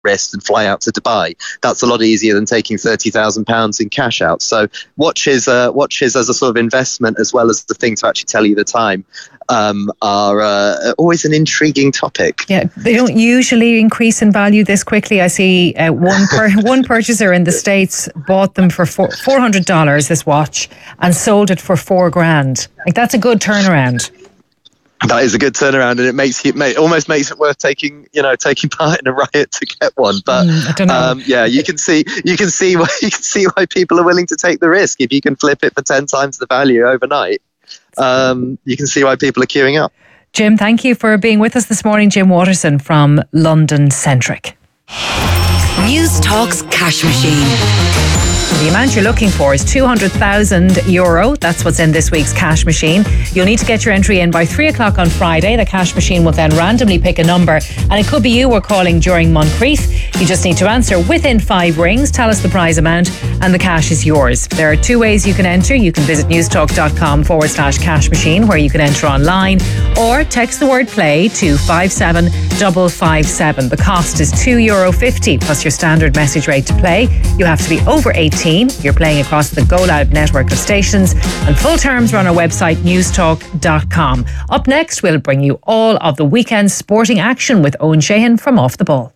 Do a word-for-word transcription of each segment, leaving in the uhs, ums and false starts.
wrist and fly out to Dubai. That's a lot easier than taking thirty thousand pounds in cash out. So watches, uh, watches as a sort of investment as well as the thing to actually tell you the time um, are uh, always an intriguing topic. Yeah, they don't usually increase in value this quickly. I see uh, one per- one purchaser in the States bought them for four hundred dollars, this watch, and sold it for four grand. Like, that's a good turnaround. That is a good turnaround, and it makes you it almost makes it worth taking, you know, taking part in a riot to get one. But mm, I don't know. Um, yeah, you can see you can see why you can see why people are willing to take the risk. If you can flip it for ten times the value overnight, um, you can see why people are queuing up. Jim, thank you for being with us this morning. Jim Watterson from London Centric. News Talk's Cash Machine. The amount you're looking for is two hundred thousand euro. That's what's in this week's cash machine. You'll need to get your entry in by three o'clock on Friday. The cash machine will then randomly pick a number, and it could be you we're calling during Moncrief. You just need to answer within five rings, tell us the prize amount, and the cash is yours. There are two ways you can enter. You can visit newstalk.com forward slash cash machine, where you can enter online, or text the word play to five seven five five seven. The cost is two euro fifty plus your standard message rate to play. You have to be over eighteen. You're playing across the Go Loud network of stations, and full terms are on our website newstalk dot com. Up next, we'll bring you all of the weekend's sporting action with Owen Sheehan from Off the Ball.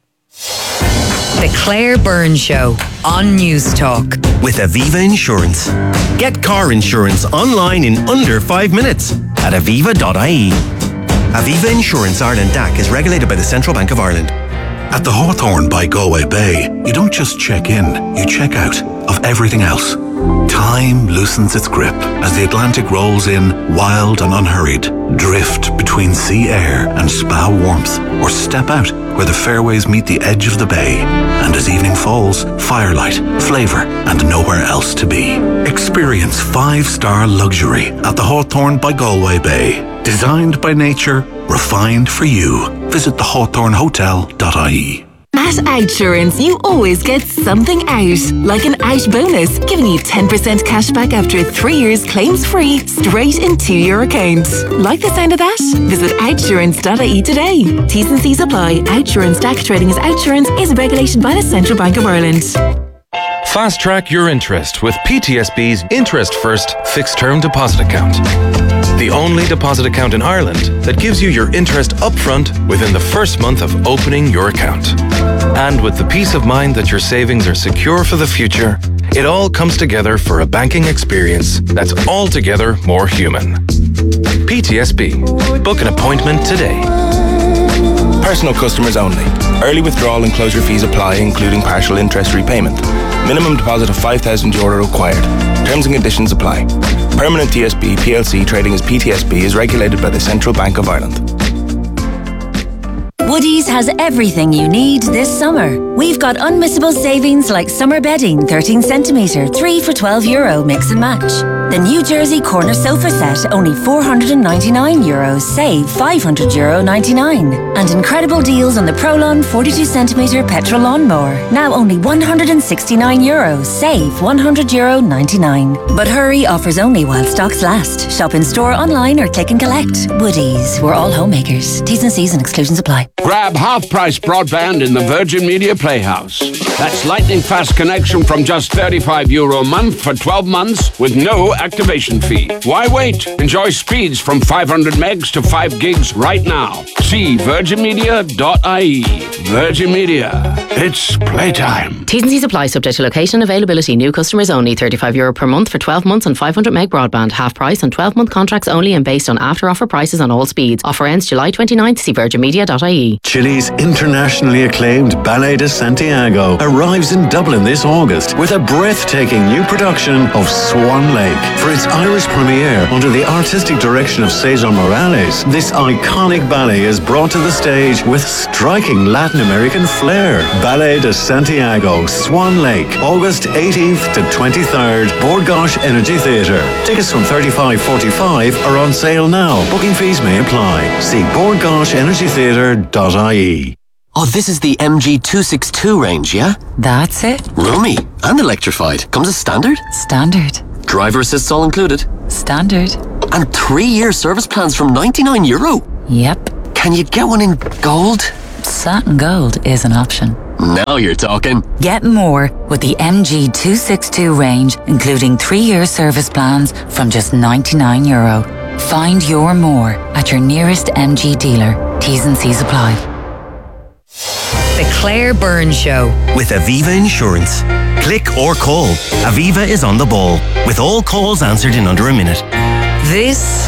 The Claire Byrne Show on News Talk. With Aviva Insurance. Get car insurance online in under five minutes at aviva dot I E. Aviva Insurance Ireland D A C is regulated by the Central Bank of Ireland. At the Hawthorne by Galway Bay, you don't just check in, you check out of everything else. Time loosens its grip as the Atlantic rolls in, wild and unhurried. Drift between sea air and spa warmth, or step out where the fairways meet the edge of the bay. And as evening falls, firelight, flavour, and nowhere else to be. Experience five-star luxury at the Hawthorne by Galway Bay. Designed by nature, refined for you. Visit the hawthorne hotel dot I E. At Outsurance, you always get something out, like an out bonus, giving you ten percent cash back after three years claims-free, straight into your account. Like the sound of that? Visit outsurance dot I E today. T's and C's apply. Outsurance D A C trading as Outsurance is regulated by the Central Bank of Ireland. Fast track your interest with P T S B's Interest First Fixed Term Deposit Account. The only deposit account in Ireland that gives you your interest upfront within the first month of opening your account. And with the peace of mind that your savings are secure for the future, it all comes together for a banking experience that's altogether more human. P T S B. Book an appointment today. Personal customers only. Early withdrawal and closure fees apply, including partial interest repayment. Minimum deposit of five thousand euro required. Terms and conditions apply. Permanent T S B P L C trading as P T S B is regulated by the Central Bank of Ireland. Woodies has everything you need this summer. We've got unmissable savings like summer bedding, thirteen centimetre, three for twelve euro, mix and match. The New Jersey corner sofa set, only four hundred ninety-nine euros, save five hundred euro ninety-nine. And incredible deals on the Prolon forty-two centimetre petrol lawnmower, now only one hundred sixty-nine euros, save one hundred euro ninety-nine. But hurry, offers only while stocks last. Shop in store, online or click and collect. Woodies, we're all homemakers. T's and C's and exclusions apply. Grab half-price broadband in the Virgin Media Playhouse. That's lightning fast connection from just thirty-five euro a month for twelve months with no activation fee. Why wait? Enjoy speeds from five hundred megs to five gigs right now. See virgin media dot I E. Virgin Media. It's playtime. T's and C's apply, subject to location and availability. New customers only. thirty-five euro per month for twelve months and five hundred meg broadband. Half price on twelve month contracts only and based on after offer prices on all speeds. Offer ends July twenty-ninth. See virgin media dot I E. Chile's internationally acclaimed Ballet de Santiago arrives in Dublin this August with a breathtaking new production of Swan Lake. For its Irish premiere under the artistic direction of Cesar Morales, this iconic ballet is brought to the stage with striking Latin American flair. Ballet de Santiago, Swan Lake, August eighteenth to twenty-third, Bord Gáis Energy Theatre. Tickets from thirty-five forty-five are on sale now. Booking fees may apply. See bord gáis energy theatre dot I E. Oh, this is the M G two sixty-two range, yeah? That's it. Roomy and electrified. Comes as standard? Standard. Driver assists all included? Standard. And three-year service plans from ninety-nine euro? Yep. Can you get one in gold? Satin gold is an option. Now you're talking. Get more with the M G two sixty-two range, including three-year service plans from just ninety-nine euro. Find your more at your nearest M G dealer. T's and C's apply. The Claire Byrne Show. With Aviva Insurance. Click or call. Aviva is on the ball, with all calls answered in under a minute. This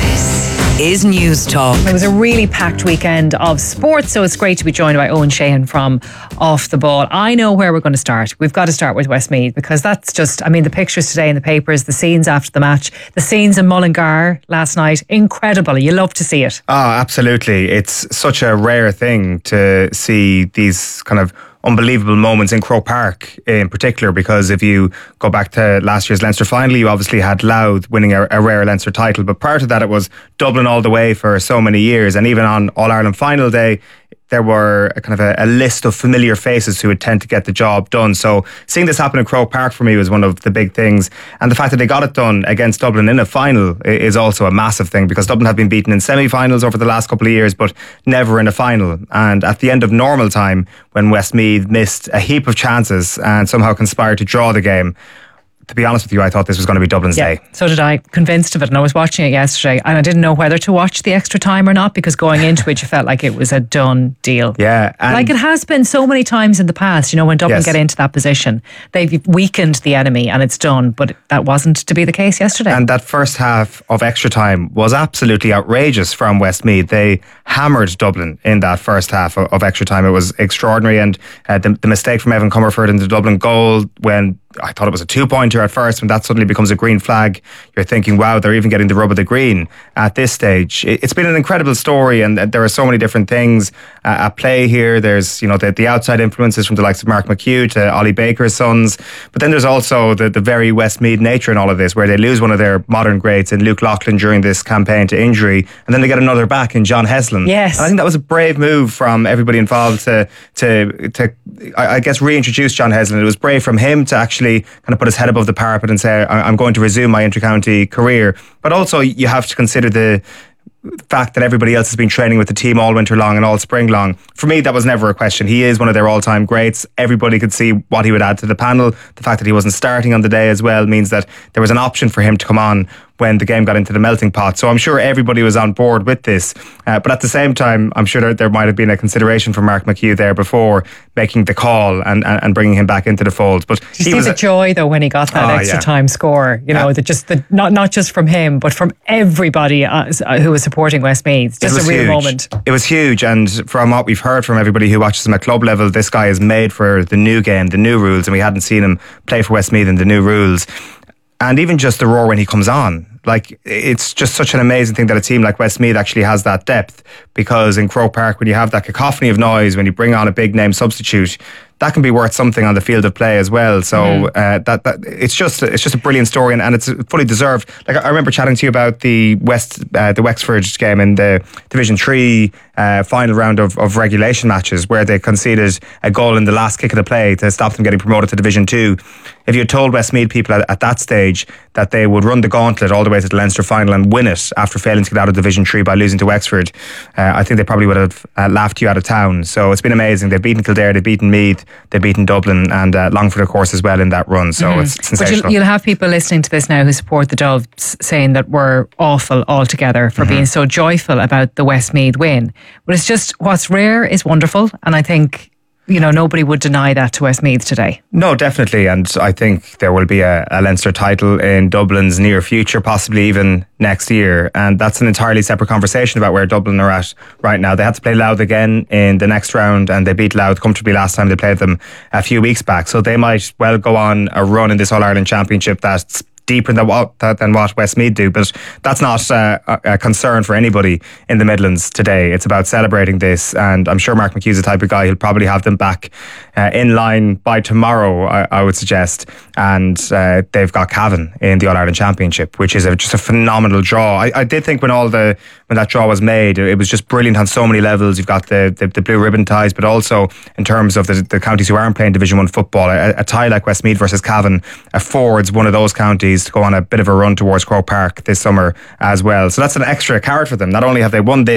is News Talk. It was a really packed weekend of sports, so it's great to be joined by Owen Sheehan from Off the Ball. I know where we're going to start. We've got to start with Westmeath, because that's just, I mean, the pictures today in the papers, the scenes after the match, the scenes in Mullingar last night, incredible. You love to see it. Oh, absolutely. It's such a rare thing to see these kind of unbelievable moments in Croke Park in particular, because if you go back to last year's Leinster final, you obviously had Louth winning a, a rare Leinster title, but prior to that it was Dublin all the way for so many years, and even on All-Ireland final day there were a kind of a, a list of familiar faces who would tend to get the job done. So seeing this happen in Croke Park for me was one of the big things, and the fact that they got it done against Dublin in a final is also a massive thing, because Dublin have been beaten in semi-finals over the last couple of years but never in a final. And at the end of normal time, when Westmeath missed a heap of chances and somehow conspired to draw the game, to be honest with you, I thought this was going to be Dublin's yeah, day. So did I, convinced of it. And I was watching it yesterday and I didn't know whether to watch the extra time or not, because going into it you felt like it was a done deal. Yeah. Like it has been so many times in the past, you know, when Dublin Yes. get into that position, they've weakened the enemy and it's done. But that wasn't to be the case yesterday. And that first half of extra time was absolutely outrageous from Westmeath. They hammered Dublin in that first half of, of extra time. It was extraordinary. And uh, the, the mistake from Evan Comerford in the Dublin goal, when I thought it was a two-pointer at first, when that suddenly becomes a green flag, you're thinking, wow, they're even getting the rub of the green at this stage. It's been an incredible story, and there are so many different things uh, at play here. There's, you know, the, the outside influences from the likes of Mark McHugh to Ollie Baker's sons, but then there's also the, the very Westmeath nature in all of this, where they lose one of their modern greats in Luke Loughlin during this campaign to injury, and then they get another back in John Heslin. Yes. And I think that was a brave move from everybody involved to, to, to I, I guess, reintroduce John Heslin. It was brave from him to actually kind of put his head above the parapet and say, I'm going to resume my inter-county career. But also you have to consider the fact that everybody else has been training with the team all winter long and all spring long. For me, that was never a question. He is one of their all-time greats. Everybody could see what he would add to the panel. The fact that he wasn't starting on the day as well means that there was an option for him to come on when the game got into the melting pot. So I'm sure everybody was on board with this. Uh, but at the same time, I'm sure there, there might have been a consideration for Mark McHugh there before making the call and, and, and bringing him back into the fold. But Did he you see was the a, joy though when he got that Oh, extra yeah. time score? You know, Yeah. that just the, not not just from him, but from everybody uh, who was supporting Westmeath. Just It was a real huge. moment. It was huge, and from what we've heard from everybody who watches him at club level, this guy is made for the new game, the new rules, and we hadn't seen him play for Westmeath in the new rules. And even just the roar when he comes on, like, it's just such an amazing thing that a team like Westmeath actually has that depth, because in Croke Park, when you have that cacophony of noise, when you bring on a big name substitute, that can be worth something on the field of play as well. So mm. uh, that that it's just it's just a brilliant story, and, and it's fully deserved. Like, I remember chatting to you about the West uh, the Wexford game in the Division Three uh, final round of, of regulation matches, where they conceded a goal in the last kick of the play to stop them getting promoted to Division Two. If you had told Westmeath people at, at that stage that they would run the gauntlet all the way to the Leinster final and win it after failing to get out of Division Three by losing to Wexford, uh, I think they probably would have uh, laughed you out of town. So it's been amazing. They've beaten Kildare, they've beaten Meath, they've beaten Dublin, and uh, Longford, of course, as well in that run. So mm-hmm. it's sensational. But you'll, you'll have people listening to this now who support the Doves saying that we're awful altogether for mm-hmm. being so joyful about the Westmeath win. But it's just, what's rare is wonderful, and I think, you know, nobody would deny that to Westmeath today. No, definitely. And I think there will be a, a Leinster title in Dublin's near future, possibly even next year. And that's an entirely separate conversation about where Dublin are at right now. They had to play Louth again in the next round, and they beat Louth comfortably last time they played them a few weeks back. So they might well go on a run in this All-Ireland Championship that's deeper than what than what Westmeath do, but that's not uh, a concern for anybody in the Midlands today. It's about celebrating this, and I'm sure Mark McHugh's the type of guy who'll probably have them back uh, in line by tomorrow, I, I would suggest. And uh, they've got Cavan in the All-Ireland Championship, which is a, just a phenomenal draw. I, I did think when all the when that draw was made, it was just brilliant on so many levels. You've got the the, the blue ribbon ties, but also in terms of the, the counties who aren't playing Division One football, a, a tie like Westmeath versus Cavan affords one of those counties to go on a bit of a run towards Croke Park this summer as well. So that's an extra card for them. Not only have they won this,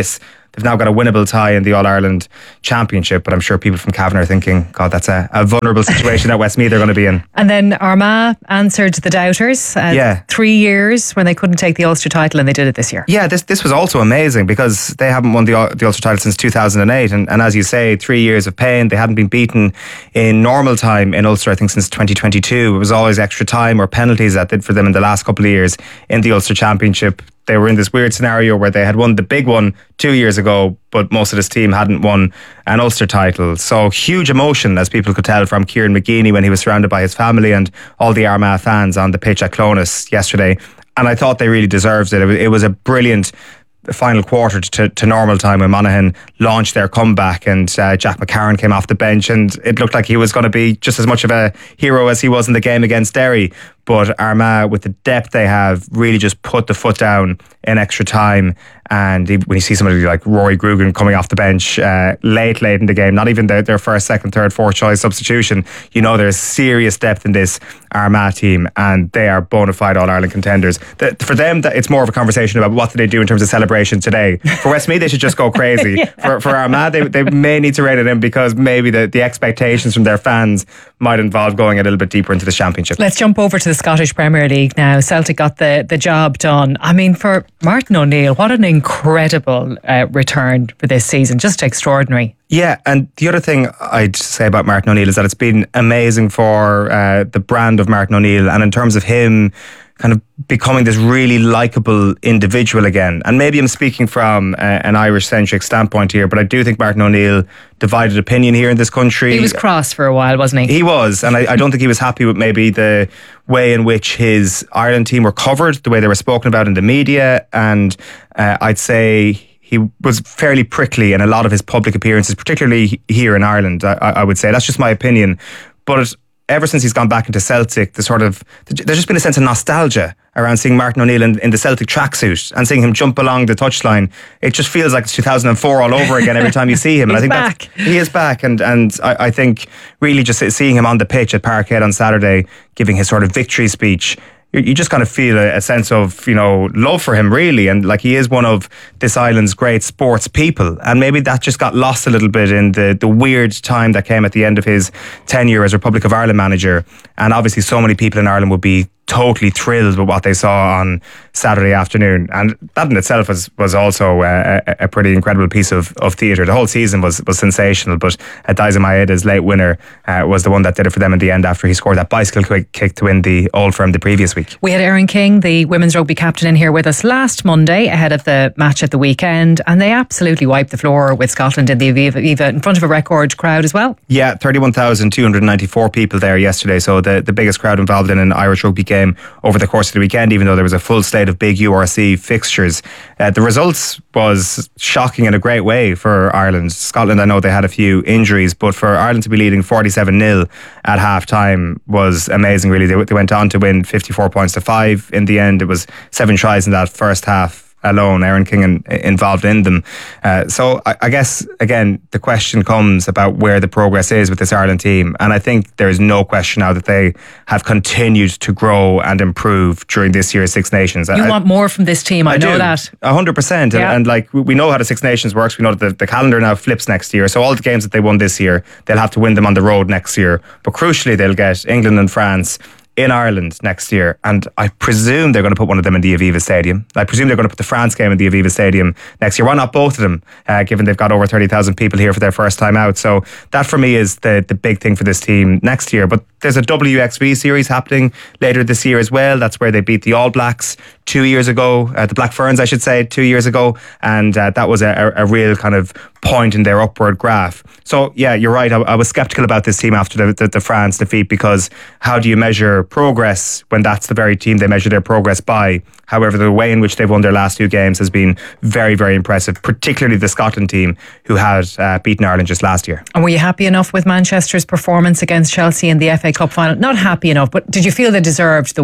They've now got a winnable tie in the All-Ireland Championship, but I'm sure people from Cavan are thinking, God, that's a, a vulnerable situation that Westmeath are going to be in. And then Armagh answered the doubters. Uh, yeah. Three years when they couldn't take the Ulster title, and they did it this year. Yeah, this this was also amazing because they haven't won the, the Ulster title since two thousand eight. And, and as you say, three years of pain. They hadn't been beaten in normal time in Ulster, I think, since twenty twenty-two. It was always extra time or penalties that did for them in the last couple of years in the Ulster Championship. They were in this weird scenario where they had won the big one two years ago, but most of this team hadn't won an Ulster title. So huge emotion, as people could tell from Kieran McGeeney when he was surrounded by his family and all the Armagh fans on the pitch at Clones yesterday. And I thought they really deserved it. It was, it was a brilliant final quarter to, to normal time when Monaghan launched their comeback, and uh, Jack McCarron came off the bench, and it looked like he was going to be just as much of a hero as he was in the game against Derry. But Armagh, with the depth they have, really just put the foot down in extra time. And when you see somebody like Rory Grugan coming off the bench uh, late, late in the game, not even their, their first, second, third, fourth choice substitution, you know there's serious depth in this Armagh team, and they are bona fide All-Ireland contenders. The, for them, it's more of a conversation about what do they do in terms of celebration today. For Westmeath, they should just go crazy. yeah. For for Armagh, they, they may need to rein it in because maybe the, the expectations from their fans might involve going a little bit deeper into the championship. Let's jump over to the Scottish Premier League now. Celtic got the, the job done. I mean, for Martin O'Neill, what an incredible uh, return for this season. Just extraordinary. Yeah, and the other thing I'd say about Martin O'Neill is that it's been amazing for uh, the brand of Martin O'Neill, and in terms of him kind of becoming this really likeable individual again. And maybe I'm speaking from uh, an Irish-centric standpoint here, but I do think Martin O'Neill divided opinion here in this country. He was cross for a while, wasn't he? He was, and I, I don't think he was happy with maybe the way in which his Ireland team were covered, the way they were spoken about in the media, and uh, I'd say he was fairly prickly in a lot of his public appearances, particularly here in Ireland, I, I would say. That's just my opinion. But ever since he's gone back into Celtic, the sort of there's just been a sense of nostalgia around seeing Martin O'Neill in, in the Celtic tracksuit and seeing him jump along the touchline. It just feels like it's two thousand four all over again every time you see him. He's and I think back. That's, he is back, and and I, I think really just seeing him on the pitch at Parkhead on Saturday, giving his sort of victory speech, you just kind of feel a, a sense of, you know, love for him, really. And like, he is one of this island's great sports people. And maybe that just got lost a little bit in the, the weird time that came at the end of his tenure as Republic of Ireland manager. And obviously so many people in Ireland would be totally thrilled with what they saw on Saturday afternoon, and that in itself was was also a, a, a pretty incredible piece of, of theatre. The whole season was was sensational, but uh, Daiza Maeda's late winner uh, was the one that did it for them in the end after he scored that bicycle quick kick to win the Old Firm the previous week. We had Erin King, the women's rugby captain, in here with us last Monday ahead of the match at the weekend, and they absolutely wiped the floor with Scotland in the Aviva, Aviva in front of a record crowd as well. Yeah, thirty-one thousand two hundred ninety-four people there yesterday, so the, the biggest crowd involved in an Irish rugby game over the course of the weekend, even though there was a full slate of big U R C fixtures. Uh, the results was shocking in a great way for Ireland. Scotland, I know they had a few injuries, but for Ireland to be leading forty-seven nil at half time was amazing, really. They, they went on to win fifty-four points to five in the end. It was seven tries in that first half alone, Erin King in, involved in them. Uh, so I, I guess, again, the question comes about where the progress is with this Ireland team. And I think there is no question now that they have continued to grow and improve during this year's Six Nations. You I, want more from this team, I, I know do, that. one hundred percent. Yeah. And, and like, we know how the Six Nations works. We know that the, the calendar now flips next year. So all the games that they won this year, they'll have to win them on the road next year. But crucially, they'll get England and France in Ireland next year, and I presume they're going to put one of them in the Aviva Stadium. I presume they're going to put the France game in the Aviva Stadium next year. Why not both of them, uh, given they've got over thirty thousand people here for their first time out? So that for me is the, the big thing for this team next year. But there's a W X V series happening later this year as well. That's where they beat the All Blacks two years ago, uh, the Black Ferns I should say, two years ago, and uh, that was a, a real kind of point in their upward graph. So yeah, you're right, I, I was sceptical about this team after the, the, the France defeat, because how do you measure progress when that's the very team they measure their progress by? However, the way in which they've won their last two games has been very, very impressive, particularly the Scotland team, who had uh, beaten Ireland just last year. And were you happy enough with Manchester's performance against Chelsea in the F A Cup final? Not happy enough, but did you feel they deserved the win?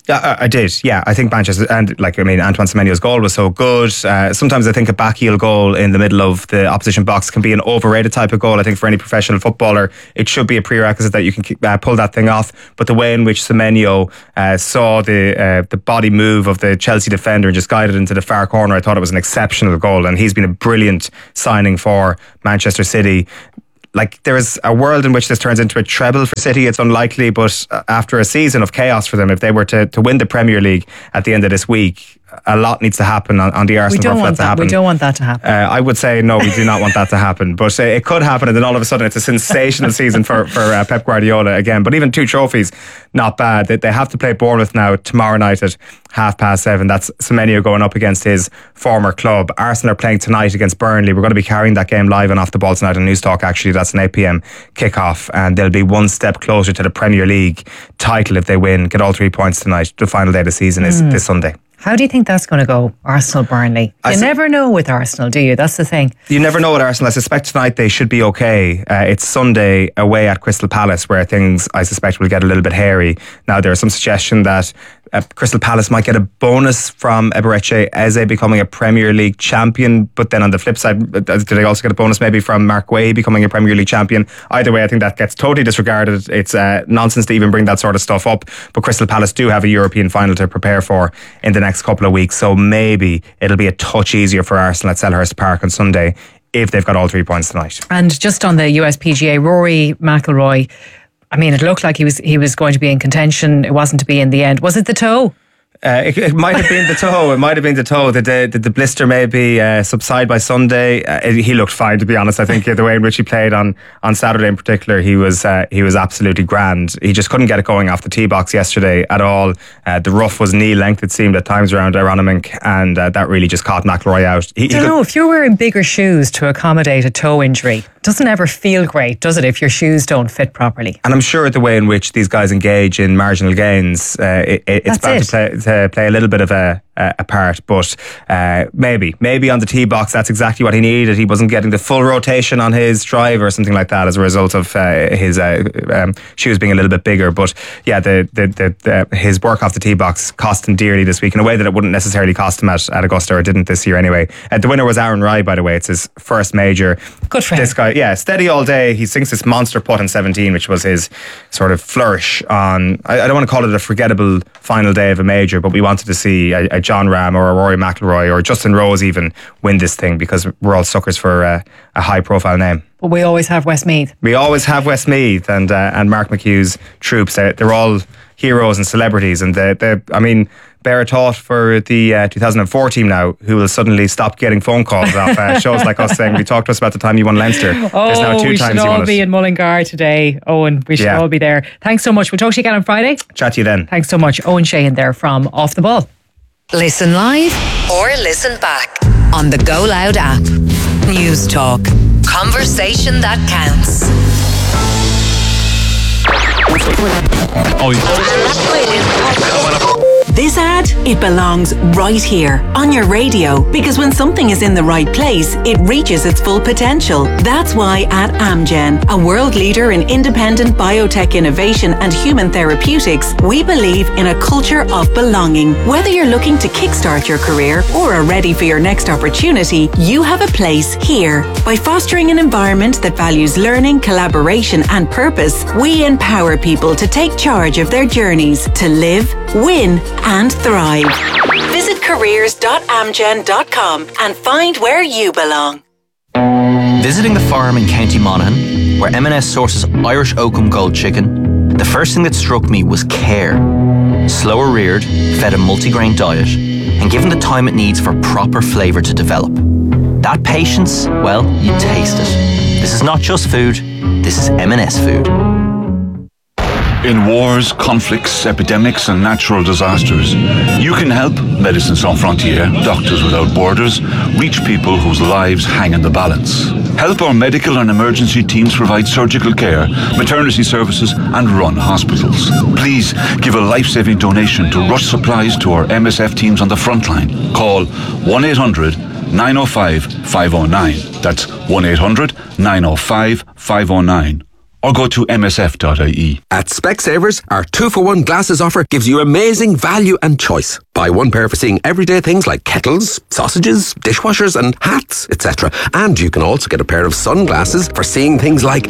Yeah, I, I did. Yeah, I think Manchester, and like, I mean, Antoine Semenyo's goal was so good. Uh, sometimes I think a backheel goal in the middle of the opposition box can be an overrated type of goal. I think for any professional footballer, it should be a prerequisite that you can uh, pull that thing off. But the way in which Semenyo uh, saw the uh, the body move of the Chelsea defender and just guided into the far corner, I thought it was an exceptional goal. And he's been a brilliant signing for Manchester City. Like, there is a world in which this turns into a treble for City. It's unlikely, but after a season of chaos for them, if they were to, to win the Premier League at the end of this week, a lot needs to happen on, on the Arsenal. We don't want that, to that. happen. We don't want that to happen. Uh, I would say no, we do not want that to happen. But uh, it could happen, and then all of a sudden it's a sensational season for for uh, Pep Guardiola again. But even two trophies, not bad. They, they have to play Bournemouth now tomorrow night at half past seven. That's Semenyo going up against his former club. Arsenal are playing tonight against Burnley. We're going to be carrying that game live and off the ball tonight on News Talk. Actually, that's an eight p.m. kickoff, and they'll be one step closer to the Premier League title if they win. Get all three points tonight. The final day of the season is Mm. this Sunday. How do you think that's going to go, Arsenal-Burnley? I You s- never know with Arsenal, do you? That's the thing. You never know at Arsenal. I suspect tonight they should be okay. Uh, it's Sunday away at Crystal Palace, where things, I suspect, will get a little bit hairy. Now, there's some suggestion that uh, Crystal Palace might get a bonus from Eberechi Eze becoming a Premier League champion, but then on the flip side, uh, do they also get a bonus maybe from Mark Way becoming a Premier League champion? Either way, I think that gets totally disregarded. It's uh, nonsense to even bring that sort of stuff up, but Crystal Palace do have a European final to prepare for in the next couple of weeks, so maybe it'll be a touch easier for Arsenal at Selhurst Park on Sunday if they've got all three points tonight. And just on the U S P G A, Rory McIlroy, I mean, it looked like he was he was going to be in contention. It wasn't to be in the end. Was it the toe? Uh, it, it might have been the toe. It might have been the toe. Did the, did the blister maybe uh, subside by Sunday? Uh, it, he looked fine, to be honest. I think uh, the way in which he played on, on Saturday in particular, he was uh, he was absolutely grand. He just couldn't get it going off the tee box yesterday at all. Uh, the rough was knee length, it seemed, at times around Aronimink, and uh, that really just caught McIlroy out. He, I don't he know, if you're wearing bigger shoes to accommodate a toe injury, it doesn't ever feel great, does it, if your shoes don't fit properly? And I'm sure the way in which these guys engage in marginal gains, uh, it, it, it's That's bound it. to play, to play a little bit of a, a, a part. But uh, maybe, maybe on the tee box, that's exactly what he needed. He wasn't getting the full rotation on his drive or something like that as a result of uh, his uh, um, shoes being a little bit bigger. But yeah, the, the, the, the his work off the tee box cost him dearly this week in a way that it wouldn't necessarily cost him at, at Augusta, or it didn't this year anyway. Uh, the winner was Aaron Rai, by the way. It's his first major. Good for him. This guy, yeah, steady all day. He sinks this monster putt in seventeen, which was his sort of flourish on, I, I don't want to call it a forgettable final day of a major, but we wanted to see a, a John Ram or a Rory McIlroy or Justin Rose even win this thing, because we're all suckers for uh, a high profile name. But we always have Westmeath. We always have Westmeath and uh, and Mark McHugh's troops. They're, they're all heroes and celebrities, and they they I mean, bear a thought for the uh, two thousand four team now, who will suddenly stop getting phone calls off uh, shows like us saying, "We talked to us about the time you won Leinster." Oh, There's now two we times should you won all it. be in Mullingar today, Owen. We should Yeah. all be there. Thanks so much. We'll talk to you again on Friday. Chat to you then. Thanks so much. Owen Sheehan there from Off the Ball. Listen live or listen back on the Go Loud app. News Talk. Conversation that counts. This ad, it belongs right here on your radio, because when something is in the right place, it reaches its full potential. That's why at Amgen, a world leader in independent biotech innovation and human therapeutics, we believe in a culture of belonging. Whether you're looking to kickstart your career or are ready for your next opportunity, you have a place here. By fostering an environment that values learning, collaboration and purpose, we empower people to take charge of their journeys, to live, win and thrive. Visit careers dot amgen dot com and find where you belong. Visiting the farm in County Monaghan, where M and S sources Irish Oakham Gold chicken, the first thing that struck me was care. Slower reared, fed a multigrain diet, and given the time it needs for proper flavour to develop. That patience, well, you taste it. This is not just food, this is M and S food. In wars, conflicts, epidemics and natural disasters, you can help Médecins Sans Frontières, Doctors Without Borders, reach people whose lives hang in the balance. Help our medical and emergency teams provide surgical care, maternity services and run hospitals. Please give a life-saving donation to rush supplies to our M S F teams on the front line. Call one eight hundred nine oh five five oh nine. That's one eight hundred nine oh five five oh nine. or go to m s f dot i e. At Specsavers, our two for one glasses offer gives you amazing value and choice. Buy one pair for seeing everyday things like kettles, sausages, dishwashers and hats, et cetera. And you can also get a pair of sunglasses for seeing things like...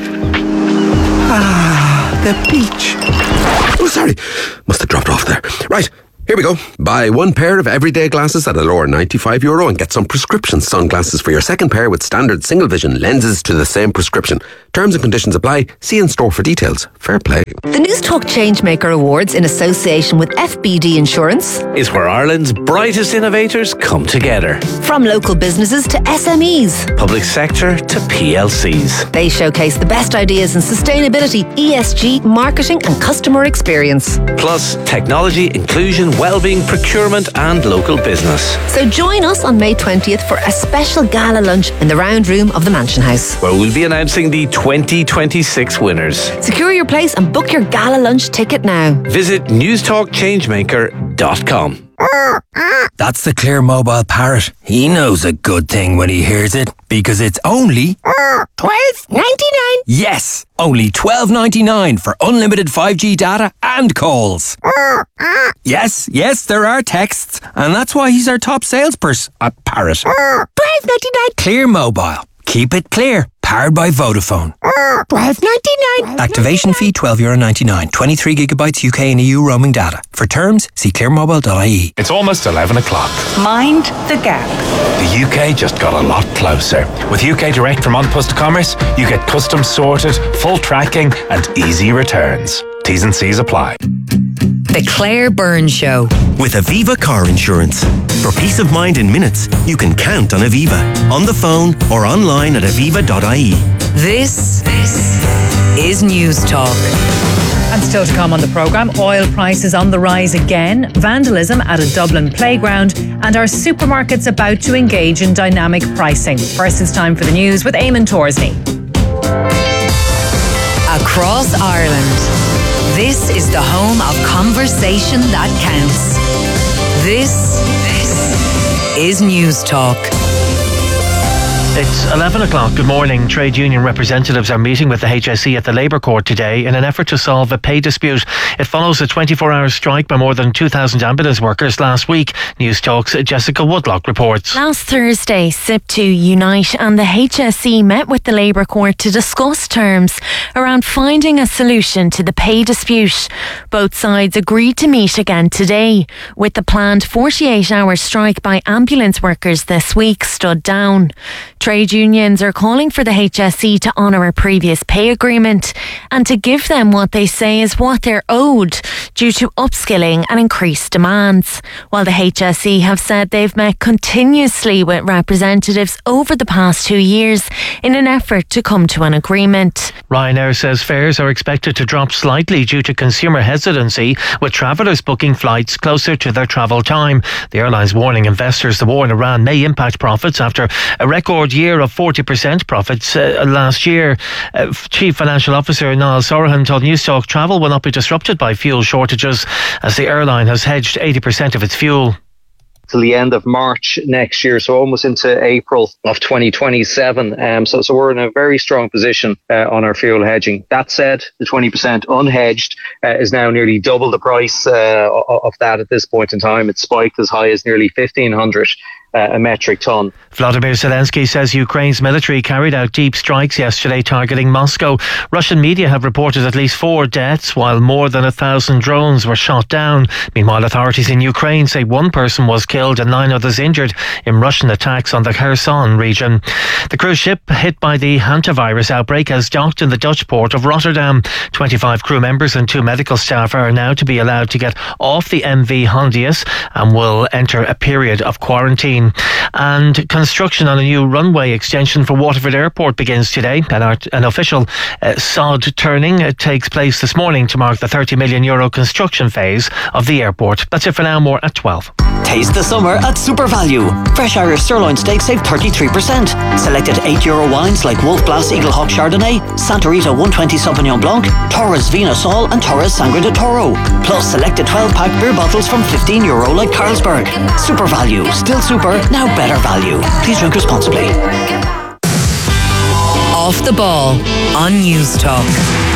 Ah, the beach. Oh, sorry. Must have dropped off there. Right. Here we go. Buy one pair of everyday glasses at a lower ninety-five euro and get some prescription sunglasses for your second pair with standard single vision lenses to the same prescription. Terms and conditions apply. See in store for details. Fair play. The Newstalk Changemaker Awards in association with F B D Insurance is where Ireland's brightest innovators come together. From local businesses to S M Es, public sector to P L Cs. They showcase the best ideas in sustainability, E S G, marketing and customer experience. Plus technology, inclusion, wellbeing, procurement and local business. So join us on May twentieth for a special gala lunch in the round room of the Mansion House, where we'll be announcing the twenty twenty-six winners. Secure your place and book your gala lunch ticket now. Visit newstalk changemaker dot com. That's the Clear Mobile Parrot. He knows a good thing when he hears it, because it's only twelve ninety-nine. Yes, only twelve ninety-nine for unlimited five G data and calls. Yes, yes, there are texts, and that's why he's our top salesperson at Parrot. twelve ninety-nine. Clear Mobile. Keep it clear. Powered by Vodafone. twelve ninety-nine. Activation fee twelve euro ninety-nine. twenty-three gigabytes U K and E U roaming data. For terms, see clear mobile dot I E. It's almost eleven o'clock. Mind the gap. The U K just got a lot closer. With U K Direct from An Post Commerce, you get custom sorted, full tracking and easy returns. T's and C's apply. The Claire Byrne Show. With Aviva Car Insurance. For peace of mind in minutes, you can count on Aviva. On the phone or online at aviva dot I E. This, this is News Talk. And still to come on the programme, oil prices on the rise again, vandalism at a Dublin playground, and our supermarkets about to engage in dynamic pricing. First, it's time for the news with Eamon Torsney. Across Ireland, this is the home of conversation that counts. This, this is News Talk. It's eleven o'clock. Good morning. Trade union representatives are meeting with the H S E at the Labour Court today in an effort to solve a pay dispute. It follows a twenty-four hour strike by more than two thousand ambulance workers last week. News Talk's Jessica Woodlock reports. Last Thursday, S I P two, Unite and the H S E met with the Labour Court to discuss terms around finding a solution to the pay dispute. Both sides agreed to meet again today, with the planned forty-eight hour strike by ambulance workers this week stood down. Trade unions are calling for the H S E to honour a previous pay agreement and to give them what they say is what they're owed due to upskilling and increased demands. While the H S E have said they've met continuously with representatives over the past two years in an effort to come to an agreement. Ryanair says fares are expected to drop slightly due to consumer hesitancy, with travellers booking flights closer to their travel time. The airline's warning investors the war in Iran may impact profits after a record year of forty percent profits uh, last year. Uh, Chief Financial Officer Niall Sorahan told Newstalk travel will not be disrupted by fuel shortages as the airline has hedged eighty percent of its fuel. Till the end of March next year, so almost into April of twenty twenty-seven. Um, so, so we're in a very strong position uh, on our fuel hedging. That said, the twenty percent unhedged uh, is now nearly double the price uh, of that at this point in time. It's spiked as high as nearly fifteen hundred uh, a metric ton. Vladimir Zelensky says Ukraine's military carried out deep strikes yesterday targeting Moscow. Russian media have reported at least four deaths, while more than a thousand drones were shot down. Meanwhile, authorities in Ukraine say one person was killed and nine others injured in Russian attacks on the Kherson region. The cruise ship hit by the hantavirus outbreak has docked in the Dutch port of Rotterdam. twenty-five crew members and two medical staff are now to be allowed to get off the M V Hondius and will enter a period of quarantine. And construction on a new runway extension for Waterford Airport begins today. An, art, an official uh, sod turning uh, takes place this morning to mark the thirty million euro construction phase of the airport. That's it for now. More at twelve. Taste the summer at Super Value. Fresh Irish sirloin steak save thirty-three percent. Selected eight euro wines like Wolf Blass Eagle Hawk Chardonnay, Santa Rita one twenty Sauvignon Blanc, Torres Vina Sol and Torres Sangre de Toro. Plus selected twelve pack beer bottles from fifteen euro like Carlsberg. Super Value. Still super, now better value. Please drink responsibly. Off the Ball on News Talk.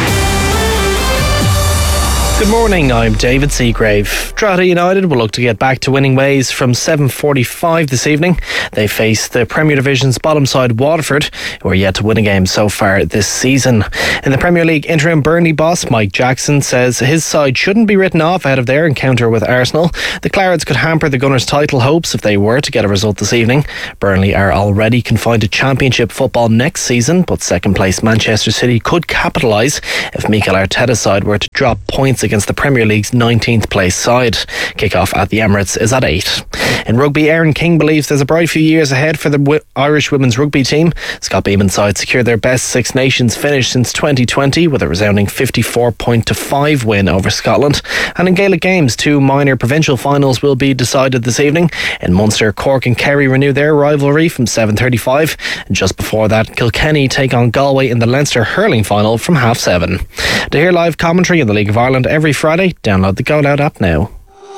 Good morning, I'm David Seagrave. Drogheda United will look to get back to winning ways from seven forty-five this evening. They face the Premier Division's bottom side Waterford, who are yet to win a game so far this season. In the Premier League, interim Burnley boss Mike Jackson says his side shouldn't be written off ahead of their encounter with Arsenal. The Clarets could hamper the Gunners' title hopes if they were to get a result this evening. Burnley are already confined to Championship football next season, but second place Manchester City could capitalise if Mikel Arteta's side were to drop points against the Premier League's nineteenth place side. Kick-off at the Emirates is at eight. In rugby, Aaron King believes there's a bright few years ahead for the w- Irish women's rugby team. Scott Beeman's side secured their best Six Nations finish since twenty twenty with a resounding fifty-four point to five win over Scotland. And in Gaelic games, two minor provincial finals will be decided this evening. In Munster, Cork and Kerry renew their rivalry from seven thirty-five. And just before that, Kilkenny take on Galway in the Leinster hurling final from half seven. To hear live commentary in the League of Ireland every Friday, download the Go Loud app now.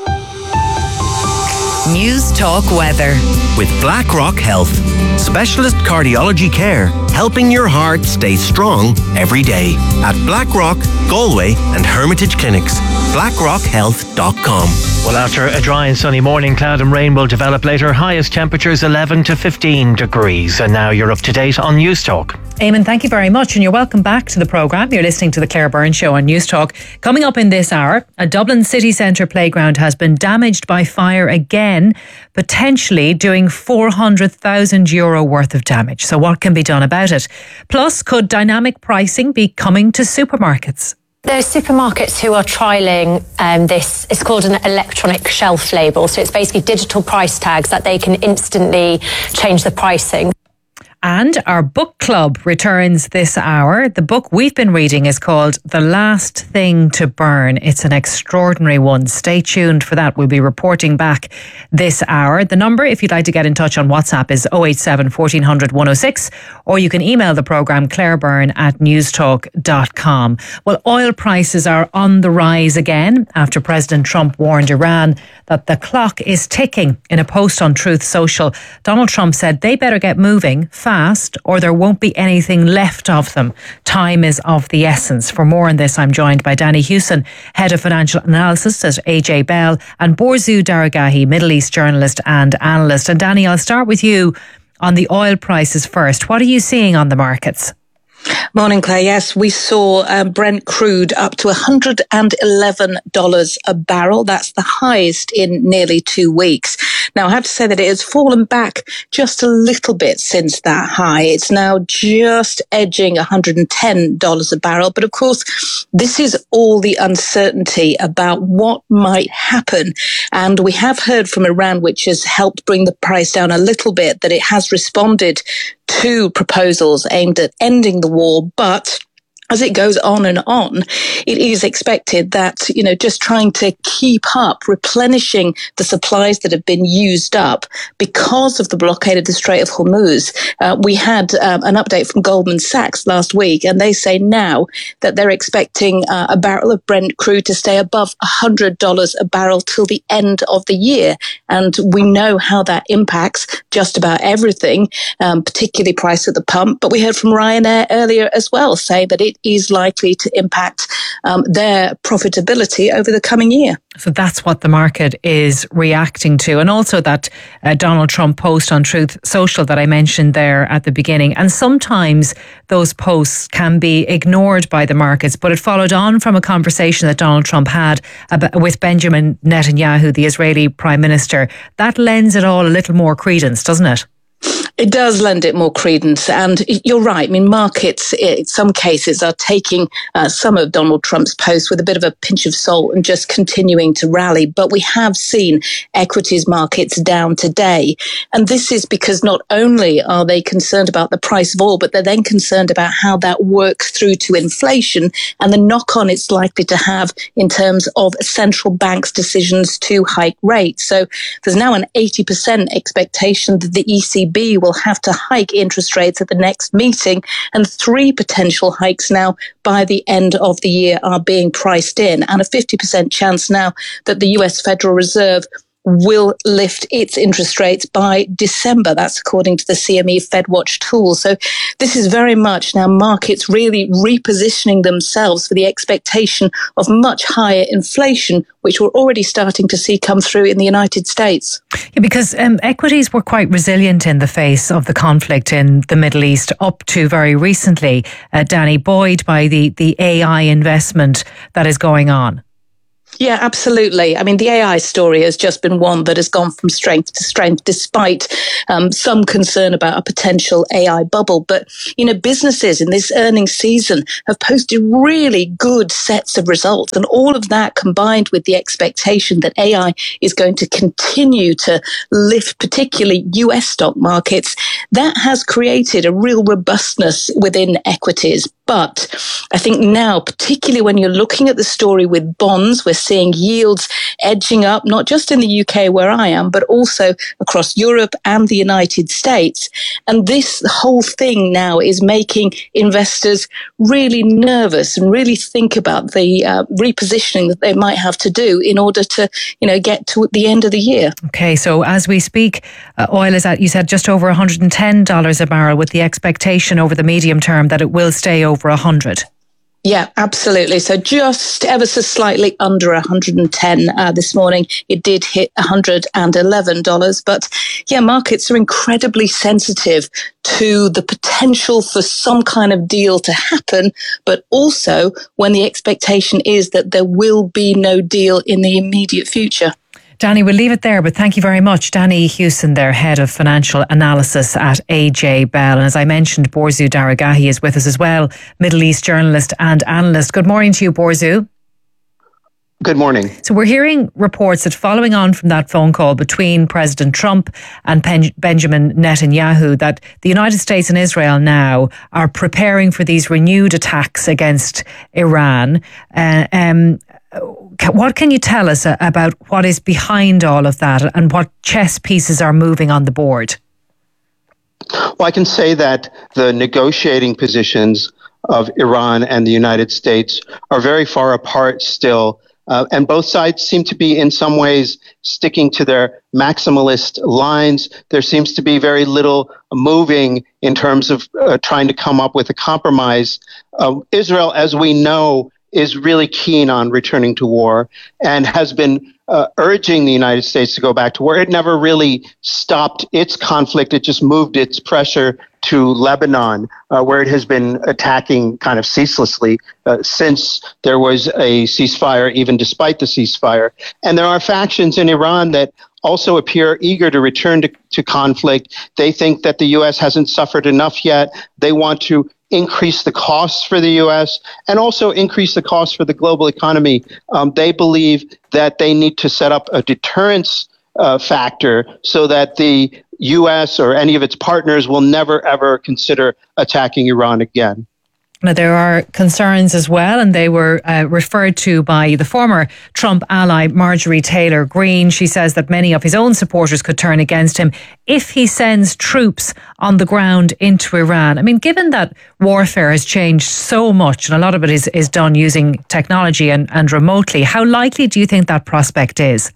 News Talk weather. With BlackRock Health. Specialist cardiology care, helping your heart stay strong every day. At BlackRock, Galway and Hermitage Clinics. blackrock health dot com. Well, after a dry and sunny morning, cloud and rain will develop later. Highest temperatures eleven to fifteen degrees. And now you're up to date on News Talk. Eamon, thank you very much, and you're welcome back to the programme. You're listening to the Claire Byrne Show on News Talk. Coming up in this hour, a Dublin city centre playground has been damaged by fire again, potentially doing four hundred thousand euro worth of damage. So what can be done about it? Plus, could dynamic pricing be coming to supermarkets? There's supermarkets who are trialling um, this. It's called an electronic shelf label. So it's basically digital price tags that they can instantly change the pricing. And our book club returns this hour. The book we've been reading is called The Last Thing to Burn. It's an extraordinary one. Stay tuned for that. We'll be reporting back this hour. The number, if you'd like to get in touch on WhatsApp, is oh eight seven, fourteen hundred, one oh six, or you can email the programme clairebyrne at newstalk dot com. Well, oil prices are on the rise again after President Trump warned Iran that the clock is ticking. In a post on Truth Social, Donald Trump said they better get moving fast or there won't be anything left of them. Time is of the essence. For more on this, I'm joined by Danny Hewson, Head of Financial Analysis at A J Bell, and Borzu Daragahi, Middle East journalist and analyst. And Danny, I'll start with you on the oil prices first. What are you seeing on the markets? Morning, Claire. Yes, we saw um, Brent crude up to one hundred eleven dollars a barrel. That's the highest in nearly two weeks. Now, I have to say that it has fallen back just a little bit since that high. It's now just edging one hundred ten dollars a barrel. But of course, this is all the uncertainty about what might happen. And we have heard from Iran, which has helped bring the price down a little bit, that it has responded to proposals aimed at ending the war, but as it goes on and on, it is expected that, you know, just trying to keep up, replenishing the supplies that have been used up because of the blockade of the Strait of Hormuz. Uh, we had um, an update from Goldman Sachs last week, and they say now that they're expecting uh, a barrel of Brent crude to stay above one hundred dollars a barrel till the end of the year. And we know how that impacts just about everything, um, particularly price at the pump. But we heard from Ryanair earlier as well, saying that it is likely to impact um, their profitability over the coming year. So that's what the market is reacting to. And also that uh, Donald Trump post on Truth Social that I mentioned there at the beginning. And sometimes those posts can be ignored by the markets, but it followed on from a conversation that Donald Trump had about, with Benjamin Netanyahu, the Israeli Prime Minister. That lends it all a little more credence, doesn't it? It does lend it more credence. And you're right. I mean, markets, in some cases, are taking uh, some of Donald Trump's posts with a bit of a pinch of salt and just continuing to rally. But we have seen equities markets down today. And this is because not only are they concerned about the price of oil, but they're then concerned about how that works through to inflation and the knock-on it's likely to have in terms of central banks' decisions to hike rates. So there's now an eighty percent expectation that the E C B will have to hike interest rates at the next meeting, and three potential hikes now by the end of the year are being priced in, and a fifty percent chance now that the U S Federal Reserve will lift its interest rates by December. That's according to the C M E FedWatch tool. So this is very much now markets really repositioning themselves for the expectation of much higher inflation, which we're already starting to see come through in the United States. Yeah, because um, equities were quite resilient in the face of the conflict in the Middle East up to very recently, uh, Danny, buoyed by the, the A I investment that is going on. Yeah, absolutely. I mean, the A I story has just been one that has gone from strength to strength, despite um, some concern about a potential A I bubble. But, you know, businesses in this earnings season have posted really good sets of results. And all of that combined with the expectation that A I is going to continue to lift particularly U S stock markets, that has created a real robustness within equities. But I think now, particularly when you're looking at the story with bonds, we're seeing yields edging up, not just in the U K where I am, but also across Europe and the United States. And this whole thing now is making investors really nervous and really think about the uh, repositioning that they might have to do in order to, you know, get to the end of the year. Okay, so as we speak, uh, oil is at, you said, just over one hundred ten dollars a barrel, with the expectation over the medium term that it will stay over one hundred. Yeah, absolutely. So just ever so slightly under one hundred ten uh, this morning. It did hit one hundred eleven dollars. But yeah, markets are incredibly sensitive to the potential for some kind of deal to happen, but also when the expectation is that there will be no deal in the immediate future. Danny, we'll leave it there, but thank you very much. Danny Hewson there, Head of Financial Analysis at A J Bell. And as I mentioned, Borzu Daragahi is with us as well, Middle East journalist and analyst. Good morning to you, Borzu. Good morning. So we're hearing reports that following on from that phone call between President Trump and Pen- Benjamin Netanyahu, that the United States and Israel now are preparing for these renewed attacks against Iran. Uh, um, What can you tell us about what is behind all of that and what chess pieces are moving on the board? Well, I can say that the negotiating positions of Iran and the United States are very far apart still. Uh, and both sides seem to be in some ways sticking to their maximalist lines. There seems to be very little moving in terms of uh, trying to come up with a compromise. Uh, Israel, as we know, is really keen on returning to war and has been uh, urging the United States to go back to war. It never really stopped its conflict. It just moved its pressure to Lebanon, uh, where it has been attacking kind of ceaselessly uh, since there was a ceasefire, even despite the ceasefire. And there are factions in Iran that also appear eager to return to, to conflict. They think that the U S hasn't suffered enough yet. They want to increase the costs for the U S and also increase the costs for the global economy. Um, they believe that they need to set up a deterrence uh, factor so that the U S or any of its partners will never, ever consider attacking Iran again. Now, there are concerns as well, and they were uh, referred to by the former Trump ally, Marjorie Taylor Greene. She says that many of his own supporters could turn against him if he sends troops on the ground into Iran. I mean, given that warfare has changed so much, and a lot of it is, is done using technology and, and remotely, how likely do you think that prospect is?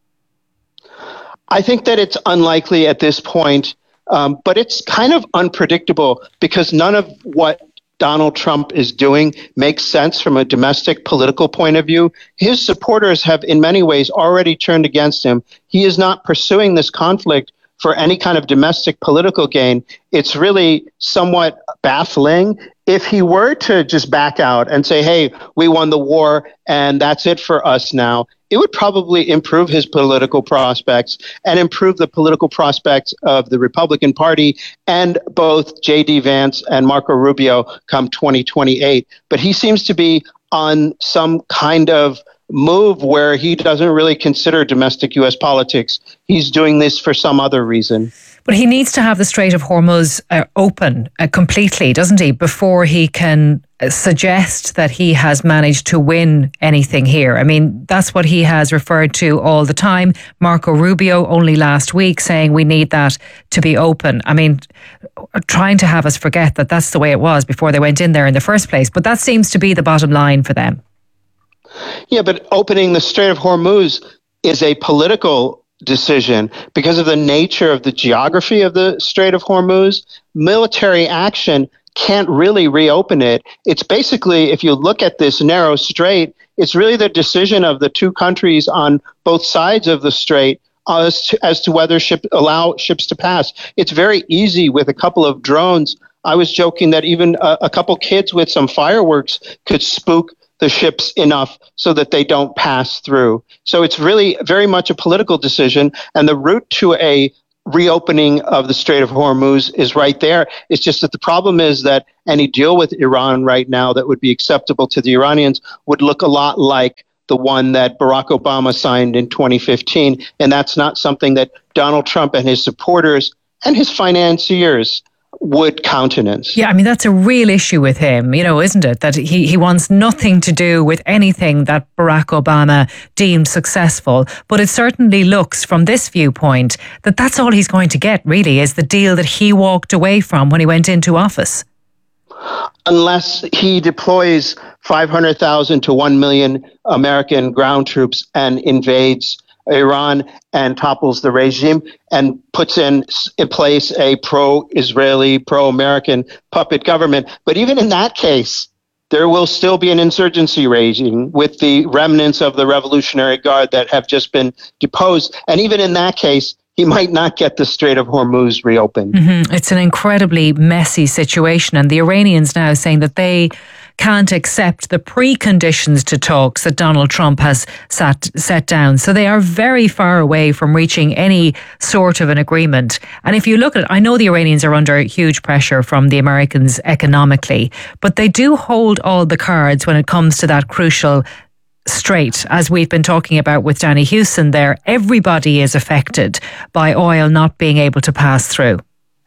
I think that it's unlikely at this point, um, but it's kind of unpredictable because none of what Donald Trump is doing makes sense from a domestic political point of view. His supporters have in many ways already turned against him. He is not pursuing this conflict for any kind of domestic political gain. It's really somewhat baffling. If he were to just back out and say, hey, we won the war and that's it for us now, it would probably improve his political prospects and improve the political prospects of the Republican Party and both J D Vance and Marco Rubio come twenty twenty-eight. But he seems to be on some kind of move where he doesn't really consider domestic U S politics. He's doing this for some other reason. But he needs to have the Strait of Hormuz uh, open uh, completely, doesn't he, before he can uh, suggest that he has managed to win anything here. I mean, that's what he has referred to all the time. Marco Rubio only last week saying we need that to be open. I mean, trying to have us forget that that's the way it was before they went in there in the first place. But that seems to be the bottom line for them. Yeah, but opening the Strait of Hormuz is a political decision because of the nature of the geography of the Strait of Hormuz. Military action can't really reopen it. It's basically, if you look at this narrow strait, it's really the decision of the two countries on both sides of the strait as to, as to whether ship allow ships to pass. It's very easy with a couple of drones. I was joking that even a, a couple kids with some fireworks could spook the ships enough so that they don't pass through. So it's really very much a political decision, and the route to a reopening of the Strait of Hormuz is right there. It's just that the problem is that any deal with Iran right now that would be acceptable to the Iranians would look a lot like the one that Barack Obama signed in twenty fifteen, and that's not something that Donald Trump and his supporters and his financiers would countenance. Yeah, I mean, that's a real issue with him, you know, isn't it? That he, he wants nothing to do with anything that Barack Obama deemed successful. But it certainly looks, from this viewpoint, that that's all he's going to get, really, is the deal that he walked away from when he went into office. Unless he deploys five hundred thousand to one million American ground troops and invades Iran and topples the regime and puts in, in place a pro-Israeli, pro-American puppet government. But even in that case, there will still be an insurgency raging with the remnants of the Revolutionary Guard that have just been deposed. And even in that case, he might not get the Strait of Hormuz reopened. Mm-hmm. It's an incredibly messy situation. And the Iranians now saying that they can't accept the preconditions to talks that Donald Trump has sat, set down. So they are very far away from reaching any sort of an agreement. And if you look at it, I know the Iranians are under huge pressure from the Americans economically, but they do hold all the cards when it comes to that crucial strait, as we've been talking about with Danny Houston there. Everybody is affected by oil not being able to pass through.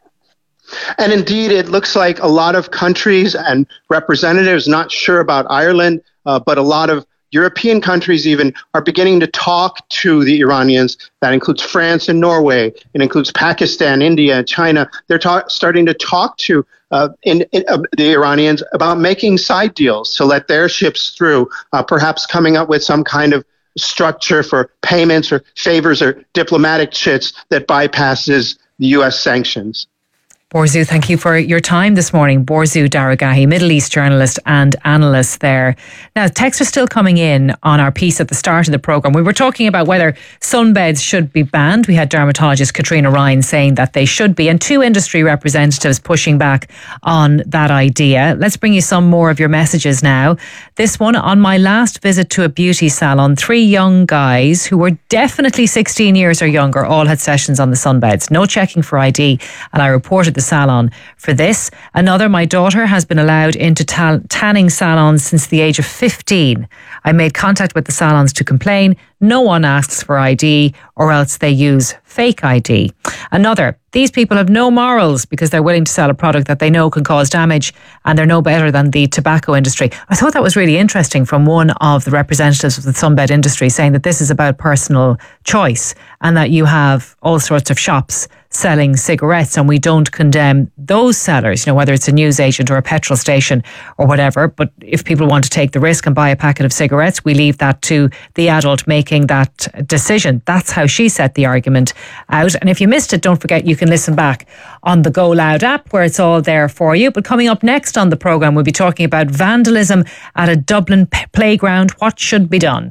And indeed, it looks like a lot of countries and representatives, not sure about Ireland, uh, but a lot of European countries even are beginning to talk to the Iranians. That includes France and Norway. It includes Pakistan, India, and China. They're ta- starting to talk to uh, in, in, uh, the Iranians about making side deals to let their ships through, uh, perhaps coming up with some kind of structure for payments or favors or diplomatic chits that bypasses the U S sanctions. Borzu, thank you for your time this morning. Borzu Daragahi, Middle East journalist and analyst there. Now, texts are still coming in on our piece at the start of the programme. We were talking about whether sunbeds should be banned. We had dermatologist Katrina Ryan saying that they should be, and two industry representatives pushing back on that idea. Let's bring you some more of your messages now. This one, on my last visit to a beauty salon, three young guys who were definitely sixteen years or younger all had sessions on the sunbeds. No checking for I D, and I reported the salon for this. Another, my daughter has been allowed into ta- tanning salons since the age of fifteen. I made contact with the salons to complain. No one asks for I D, or else they use fake I D. Another, these people have no morals because they're willing to sell a product that they know can cause damage, and they're no better than the tobacco industry. I thought that was really interesting from one of the representatives of the sunbed industry, saying that this is about personal choice and that you have all sorts of shops selling cigarettes, and we don't condemn those sellers, you know, whether it's a newsagent or a petrol station or whatever. But if people want to take the risk and buy a packet of cigarettes, we leave that to the adult making that decision. That's how she set the argument out. And if you missed it, don't forget you can listen back on the Go Loud app where it's all there for you. But coming up next on the programme, we'll be talking about vandalism at a Dublin p- playground. What should be done?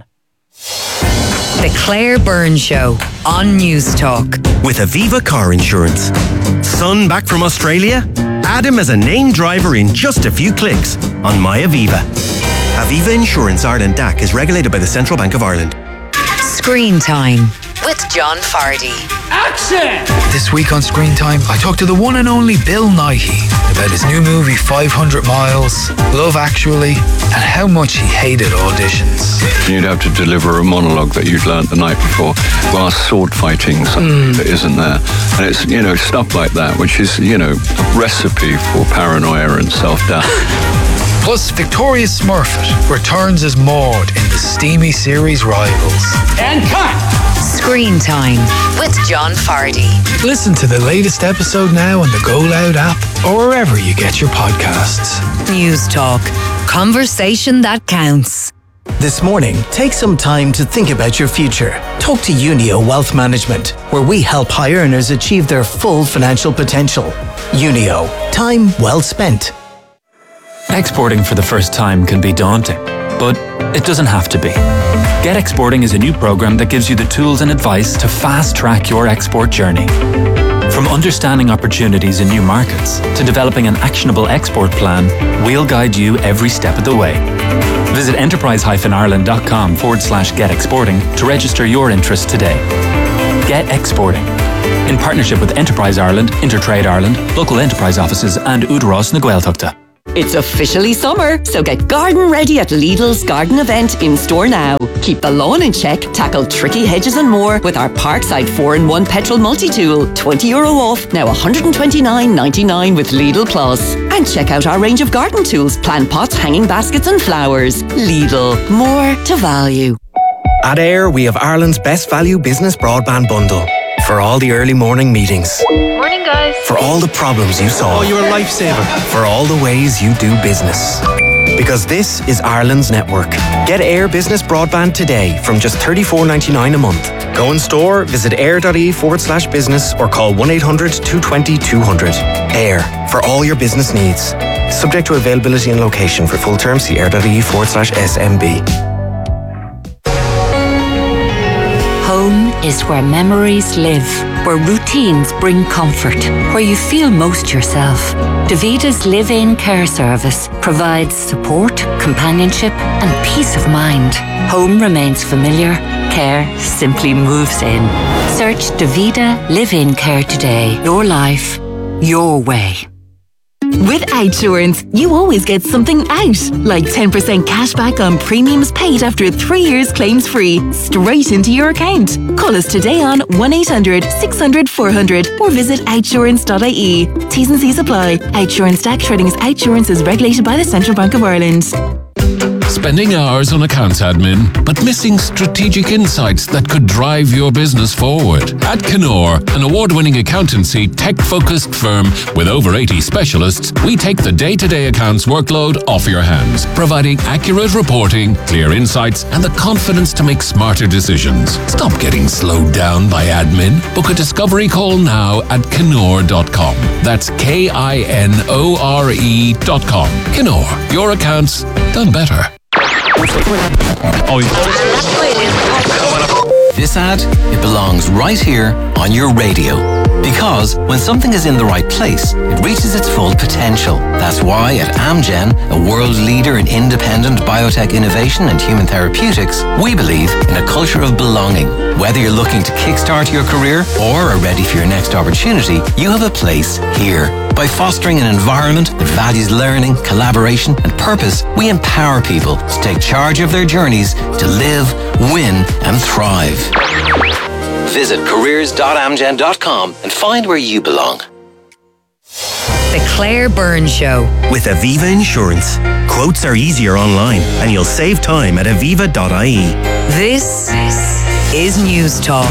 The Claire Byrne Show on News Talk. With Aviva Car Insurance. Son back from Australia? Add him as a named driver in just a few clicks on My Aviva. Aviva Insurance Ireland D A C is regulated by the Central Bank of Ireland. Screen Time with John Fardy. Action! This week on Screen Time, I talked to the one and only Bill Nighy about his new movie five hundred miles, Love Actually, and how much he hated auditions. You'd have to deliver a monologue that you'd learnt the night before while sword fighting something mm. that isn't there. And it's, you know, stuff like that, which is, you know, a recipe for paranoia and self-doubt. Plus, Victoria Smurfit returns as Maud in the steamy series Rivals. And cut! Screen Time with John Fardy. Listen to the latest episode now on the Go Loud app or wherever you get your podcasts. News Talk. Conversation that counts. This morning, take some time to think about your future. Talk to Unio Wealth Management, where we help high earners achieve their full financial potential. Unio, time well spent. Exporting for the first time can be daunting, but it doesn't have to be. Get Exporting is a new program that gives you the tools and advice to fast-track your export journey. From understanding opportunities in new markets to developing an actionable export plan, we'll guide you every step of the way. Visit enterprise-ireland.com forward slash get exporting to register your interest today. Get Exporting. In partnership with Enterprise Ireland, Intertrade Ireland, local enterprise offices and Údarás na Gaeltachta. It's officially summer, so get garden ready at Lidl's garden event in store now. Keep the lawn in check, tackle tricky hedges and more with our Parkside four in one petrol multi-tool. twenty euro off, now one hundred twenty-nine ninety-nine with Lidl Plus. And check out our range of garden tools, plant pots, hanging baskets and flowers. Lidl, more to value. At Air, we have Ireland's best value business broadband bundle. For all the early morning meetings. Morning, guys. For all the problems you solve. Oh, you're a lifesaver. For all the ways you do business. Because this is Ireland's network. Get Air Business Broadband today from just thirty-four ninety-nine a month. Go in store, visit air.ie forward slash business or call one eight hundred two two zero two hundred. Air, for all your business needs. Subject to availability and location. For full terms, see air.ie forward slash SMB. Home is where memories live, where routines bring comfort, where you feel most yourself. Davita's live-in care service provides support, companionship and peace of mind. Home remains familiar, care simply moves in. Search Davita Live-In Care today. Your life, your way. With Outsurance, you always get something out, like ten percent cash back on premiums paid after three years claims free, straight into your account. Call us today on one eight hundred six hundred four hundred or visit outsurance dot I E. T's and C's apply. Outsurance Tax Trading Outsurance is regulated by the Central Bank of Ireland. Spending hours on accounts admin, but missing strategic insights that could drive your business forward. At Kenor, an award-winning accountancy, tech-focused firm with over eighty specialists, we take the day-to-day accounts workload off your hands, providing accurate reporting, clear insights, and the confidence to make smarter decisions. Stop getting slowed down by admin. Book a discovery call now at kenor dot com. That's K I N O R E dot com. Kenor, your accounts done better. This ad, it belongs right here on your radio. Because when something is in the right place, it reaches its full potential. That's why at Amgen, a world leader in independent biotech innovation and human therapeutics, we believe in a culture of belonging. Whether you're looking to kickstart your career or are ready for your next opportunity, you have a place here. By fostering an environment that values learning, collaboration, and purpose, we empower people to take charge of their journeys to live, win, and thrive. Visit careers dot amgen dot com and find where you belong. The Claire Byrne Show. With Aviva Insurance, quotes are easier online and you'll save time at aviva dot I E. This is News Talk.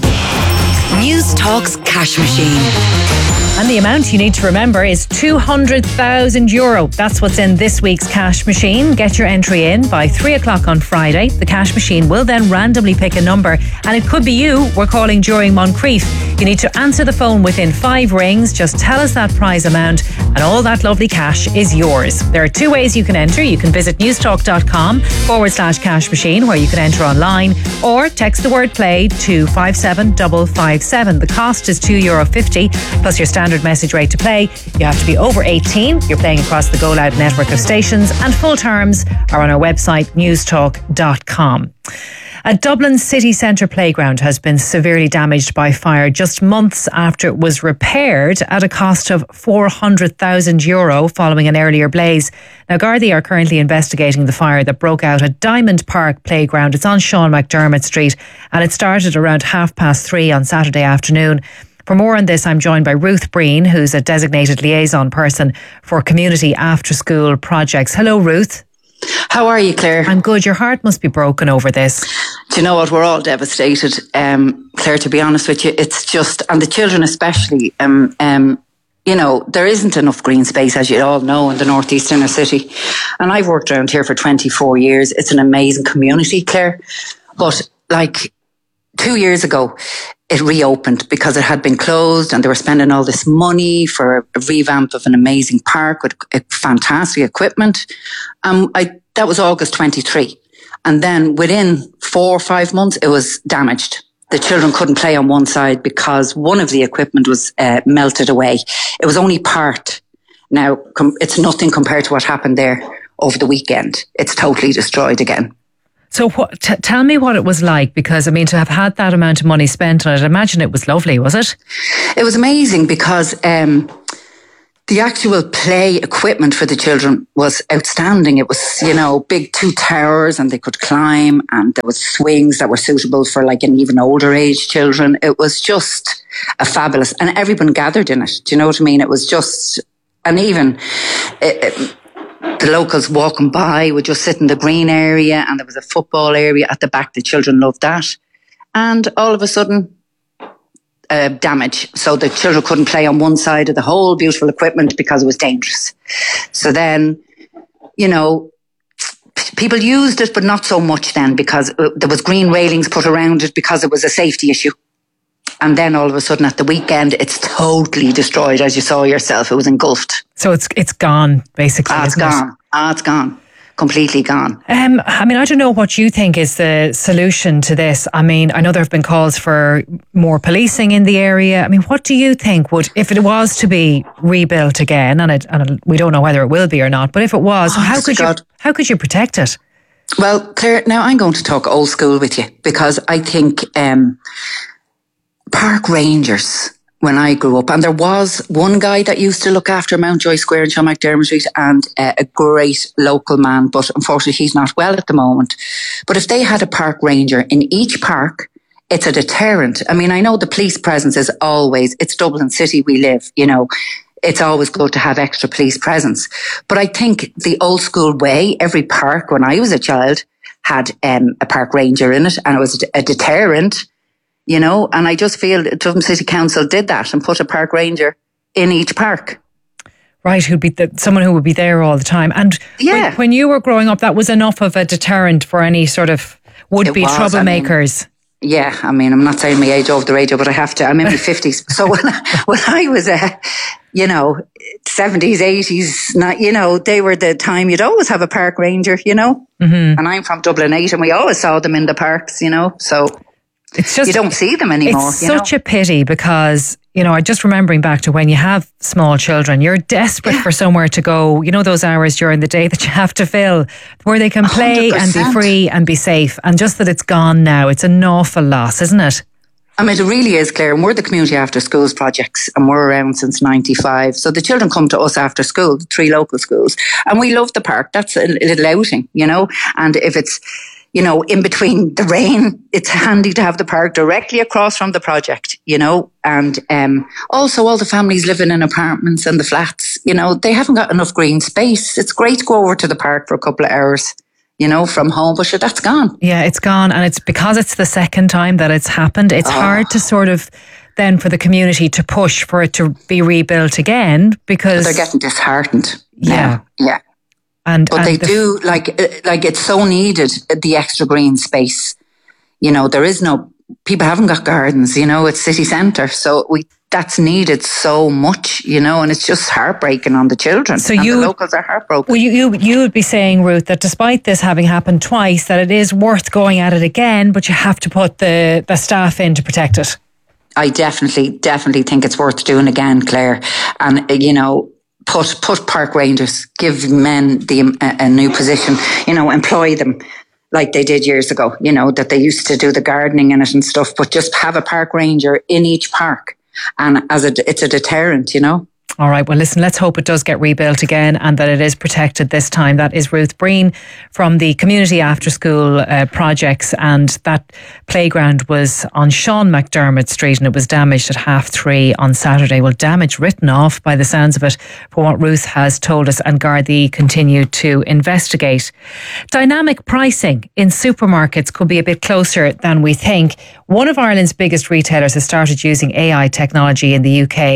News Talk's cash machine. And the amount you need to remember is two hundred thousand euro. That's what's in this week's cash machine. Get your entry in by three o'clock on Friday. The cash machine will then randomly pick a number, and it could be you we're calling during Moncrief. You need to answer the phone within five rings. Just tell us that prize amount, and all that lovely cash is yours. There are two ways you can enter. You can visit newstalk.com forward slash cash machine, where you can enter online, or text the word play to five seven five five seven. The cost is two euro fifty plus your standard message rate to play. You have to be over eighteen. You're playing across the Go Loud network of stations, and full terms are on our website newstalk dot com. A Dublin city centre playground has been severely damaged by fire just months after it was repaired at a cost of four hundred thousand euro following an earlier blaze. Now, Gardaí are currently investigating the fire that broke out at Diamond Park Playground. It's on Sean McDermott Street, and it started around half past three on Saturday afternoon. For more on this, I'm joined by Ruth Breen, who's a designated liaison person for community after-school projects. Hello, Ruth. How are you, Claire? I'm good. Your heart must be broken over this. Do you know what? We're all devastated, um, Claire, to be honest with you. It's just, and the children especially, um, um, you know, there isn't enough green space, as you all know, in the northeast inner city. And I've worked around here for twenty-four years. It's an amazing community, Claire. But like two years ago, it reopened because it had been closed and they were spending all this money for a revamp of an amazing park with fantastic equipment. Um, I, that was August twenty-three. And then within four or five months, it was damaged. The children couldn't play on one side because one of the equipment was uh, melted away. It was only part. Now, com- it's nothing compared to what happened there over the weekend. It's totally destroyed again. So what, t- tell me what it was like, because, I mean, to have had that amount of money spent on it, I imagine it was lovely, was it? It was amazing because um, the actual play equipment for the children was outstanding. It was, you know, big two towers and they could climb, and there was swings that were suitable for like an even older age children. It was just a fabulous, and everyone gathered in it. Do you know what I mean? It was just, and even it, it, the locals walking by would just sit in the green area, and there was a football area at the back. The children loved that. And all of a sudden, uh, damage. So the children couldn't play on one side of the whole beautiful equipment because it was dangerous. So then, you know, p- people used it, but not so much then, because uh, there was green railings put around it because it was a safety issue. And then all of a sudden at the weekend, it's totally destroyed, as you saw yourself. It was engulfed. So it's it's gone, basically. Ah, it's isn't gone. It? Ah, it's gone. Completely gone. Um, I mean, I don't know what you think is the solution to this. I mean, I know there have been calls for more policing in the area. I mean, what do you think would, if it was to be rebuilt again, and, it, and we don't know whether it will be or not, but if it was, oh, how could God. you how could you protect it? Well, Claire, now I'm going to talk old school with you, because I think um, park rangers, when I grew up, and there was one guy that used to look after Mountjoy Square and Sean McDermott Street, and uh, a great local man, but unfortunately he's not well at the moment. But if they had a park ranger in each park, it's a deterrent. I mean, I know the police presence is always, it's Dublin City we live, you know, it's always good to have extra police presence. But I think the old school way, every park when I was a child had um, a park ranger in it, and it was a deterrent. You know, and I just feel Dublin City Council did that and put a park ranger in each park. Right, who'd be the, someone who would be there all the time. And yeah. when, when you were growing up, that was enough of a deterrent for any sort of would-be was, troublemakers. I mean, yeah, I mean, I'm not saying my age over the radio, but I have to. I'm in my fifties. So when I, when I was, uh, you know, seventies, eighties, not, you know, they were the time you'd always have a park ranger, you know. Mm-hmm. And I'm from Dublin eight, and we always saw them in the parks, you know, so... It's just, you don't see them anymore. It's you such know? a pity, because, you know, I just remembering back to when you have small children, you're desperate yeah. for somewhere to go. You know, those hours during the day that you have to fill where they can play one hundred percent and be free and be safe. And just that it's gone now, it's an awful loss, isn't it? I mean, it really is, Claire. And we're the Community After Schools projects, and we're around since ninety-five. So the children come to us after school, the three local schools, and we love the park. That's a little outing, you know. And if it's, you know, in between the rain, it's handy to have the park directly across from the project, you know, and um, also all the families living in apartments and the flats, you know, they haven't got enough green space. It's great to go over to the park for a couple of hours, you know, from home, but sure, that's gone. Yeah, it's gone. And it's because it's the second time that it's happened. It's oh. hard to sort of then for the community to push for it to be rebuilt again, because they're getting disheartened. Yeah. Now. Yeah. And, but and they the do, like, like it's so needed, the extra green space. You know, there is no, people haven't got gardens, you know, it's city centre. So we, that's needed so much, you know, and it's just heartbreaking on the children. So and you, the locals are heartbroken. Well, you, you, you would be saying, Ruth, that despite this having happened twice, that it is worth going at it again, but you have to put the, the staff in to protect it. I definitely, definitely think it's worth doing again, Claire. And, uh, you know, Put put park rangers, give men the a, a new position, you know, employ them like they did years ago, you know, that they used to do the gardening in it and stuff, but just have a park ranger in each park, and as a, it's a deterrent, you know. All right, well, listen, let's hope it does get rebuilt again and that it is protected this time. That is Ruth Breen from the Community After School uh, projects, and that playground was on Sean McDermott Street and it was damaged at half three on Saturday. Well, damage written off by the sounds of it for what Ruth has told us, and Gardaí continue to investigate. Dynamic pricing in supermarkets could be a bit closer than we think. One of Ireland's biggest retailers has started using A I technology in the U K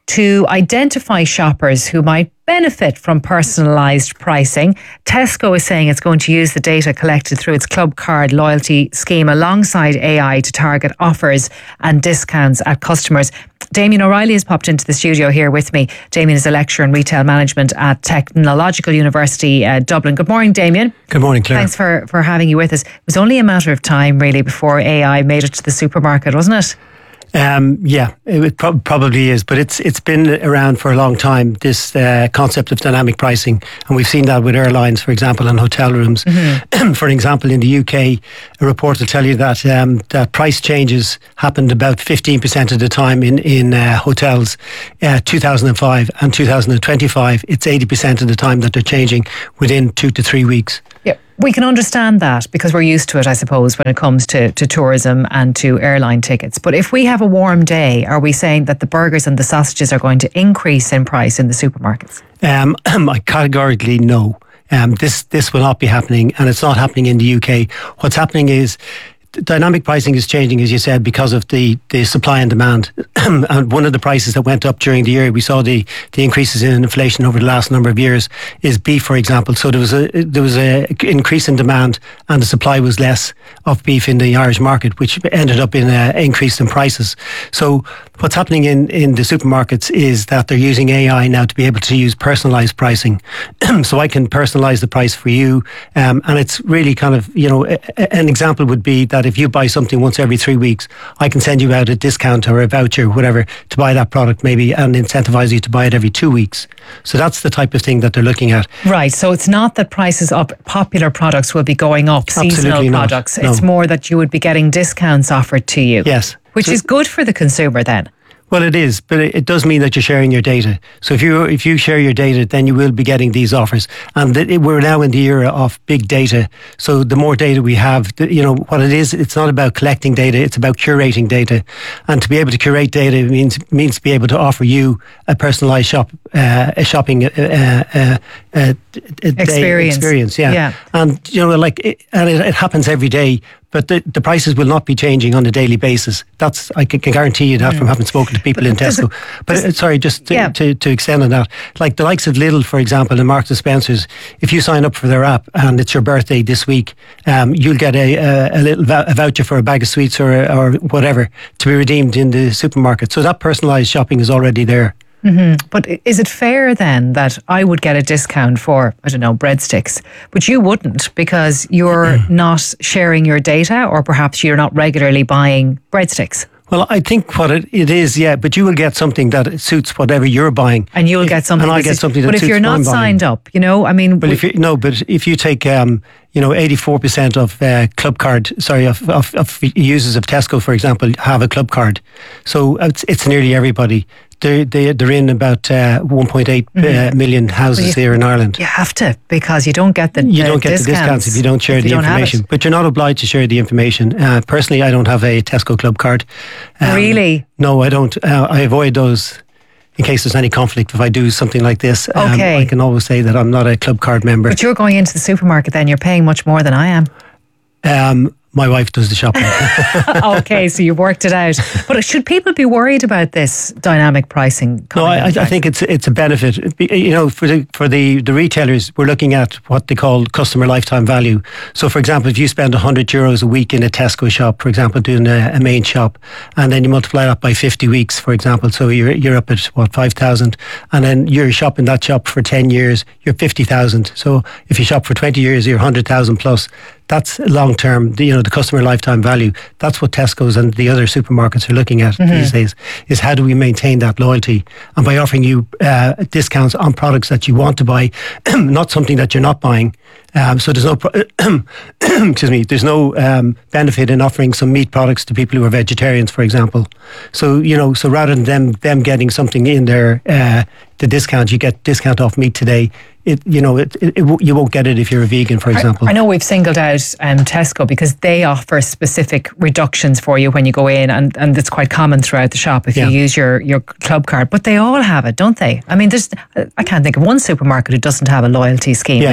to identify shoppers who might benefit from personalised pricing. Tesco is saying it's going to use the data collected through its Club Card loyalty scheme alongside A I to target offers and discounts at customers. Damien O'Reilly has popped into the studio here with me. Damien is a lecturer in retail management at Technological University uh, Dublin. Good morning, Damien. Good morning, Claire. Thanks for, for having you with us. It was only a matter of time, really, before A I made it to the supermarket, wasn't it? Um, yeah, it pro- probably is, but it's it's been around for a long time, this uh, concept of dynamic pricing, and we've seen that with airlines, for example, and hotel rooms. Mm-hmm. For example, in the U K, a report will tell you that um, that price changes happened about fifteen percent of the time in, in uh, hotels, uh, two thousand five and two thousand twenty-five, it's eighty percent of the time that they're changing within two to three weeks. Yeah, we can understand that because we're used to it, I suppose, when it comes to, to tourism and to airline tickets. But if we have a warm day, are we saying that the burgers and the sausages are going to increase in price in the supermarkets? Um, I categorically no. Um, this this will not be happening, and it's not happening in the U K. What's happening is dynamic pricing is changing, as you said, because of the, the supply and demand. And one of the prices that went up during the year, we saw the, the increases in inflation over the last number of years, is beef, for example. So there was a there was a increase in demand, and the supply was less of beef in the Irish market, which ended up in an increase in prices. So what's happening in, in the supermarkets is that they're using A I now to be able to use personalised pricing. So I can personalise the price for you, um, and it's really kind of, you know, a, a, an example would be that if you buy something once every three weeks, I can send you out a discount or a voucher, whatever, to buy that product maybe, and incentivise you to buy it every two weeks. So that's the type of thing that they're looking at. Right. So it's not that prices of popular products will be going up, Absolutely seasonal not. products. No. It's more that you would be getting discounts offered to you. Yes. Which So- is good for the consumer then. Well, it is, but it, it does mean that you're sharing your data. So if you if you share your data, then you will be getting these offers. And th- we're now in the era of big data. So the more data we have, the, you know, what it is, it's not about collecting data, it's about curating data. And to be able to curate data means means to be able to offer you a personalised shop, uh, a shopping uh, uh, uh, Experience. experience. Yeah. Yeah. And you know, like, it, and it, it happens every day. But the, the prices will not be changing on a daily basis. That's I can, can guarantee you that mm. from having spoken to people in Tesco. But uh, sorry, just to, yeah. to, to extend on that, like the likes of Lidl, for example, and Marks and Spencer's, if you sign up for their app and it's your birthday this week, um, you'll get a, a, a little vou- a voucher for a bag of sweets or or whatever to be redeemed in the supermarket. So that personalised shopping is already there. Mm-hmm. But is it fair then that I would get a discount for, I don't know, breadsticks, but you wouldn't because you're not sharing your data, or perhaps you're not regularly buying breadsticks? Well, I think what it, it is, yeah, but you will get something that suits whatever you're buying. And you'll get something. And I that get is- something that But if suits you're what not I'm buying. signed up, you know, I mean. But we- if you no, but if you take um, you know, eighty-four percent of uh, club card, sorry, of, of, of users of Tesco, for example, have a club card. So it's, it's nearly everybody. They're, they, they're in about uh, one point eight Mhm. uh, million houses Well, you- here in Ireland. You have to, because you don't get the You the don't get discounts the discounts if you don't share if the you don't have information. it. But you're not obliged to share the information. Uh, personally, I don't have a Tesco club card. Um, Really? No, I don't. Uh, I avoid those in case there's any conflict. If I do something like this, um, Okay. I can always say that I'm not a club card member. But you're going into the supermarket then, you're paying much more than I am. Um, my wife does the shopping. Okay, so you've worked it out. But should people be worried about this dynamic pricing? No, coming I, I into effect? think it's it's a benefit. You know, for the for the, the retailers, we're looking at what they call customer lifetime value. So, for example, if you spend one hundred euros a week in a Tesco shop, for example, doing a, a main shop, and then you multiply that by fifty weeks, for example, so you're you're up at what five thousand, and then you're shopping that shop for ten years, you're fifty thousand. So, if you shop for twenty years, you're one hundred thousand plus. That's long term, you know, the customer lifetime value. That's what Tesco's and the other supermarkets are looking at Mhm. these days, is how do we maintain that loyalty? And by offering you uh, discounts on products that you want to buy, not something that you're not buying. Um, so there's no, pro- excuse me, there's no um, benefit in offering some meat products to people who are vegetarians, for example. So, you know, so rather than them, them getting something in their, uh, the discount, you get discount off meat today. It, you know, it, it, it, you won't get it if you're a vegan, for example. I, I know we've singled out um, Tesco because they offer specific reductions for you when you go in, and, and it's quite common throughout the shop if Yeah. you use your, your club card. But they all have it, don't they? I mean, there's I can't think of one supermarket who doesn't have a loyalty scheme Yeah. now.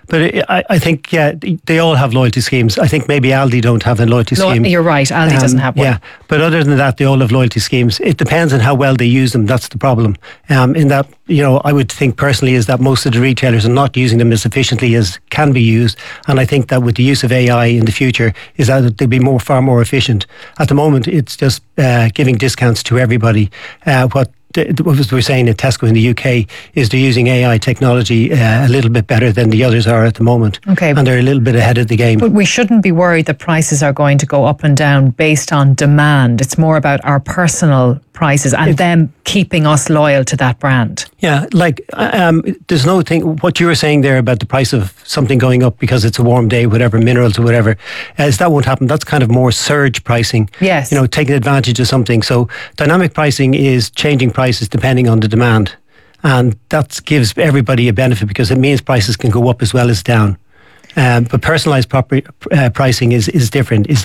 But it, I, I think, yeah, they all have loyalty schemes. I think maybe Aldi don't have a loyalty No, scheme. you're right. Aldi Um, doesn't have one. Yeah, but other than that, they all have loyalty schemes. It depends on how well they use them. That's the problem. Um, in that, you know, I would think personally is that most of the retailers are not using them as efficiently as can be used. And I think that with the use of A I in the future, is that they'll be more, far more efficient. At the moment, it's just uh, giving discounts to everybody. Uh, what What we're saying in Tesco in the U K is they're using A I technology uh, a little bit better than the others are at the moment. Okay. And they're a little bit ahead of the game. But we shouldn't be worried that prices are going to go up and down based on demand. It's more about our personal prices and them keeping us loyal to that brand. Yeah, like um, there's no thing. What you were saying there about the price of something going up because it's a warm day, whatever, minerals or whatever, as that won't happen. That's kind of more surge pricing. Yes. You know, taking advantage of something. So dynamic pricing is changing prices depending on the demand, and that gives everybody a benefit because it means prices can go up as well as down. Um, but personalised proper, uh, pricing is is different. Is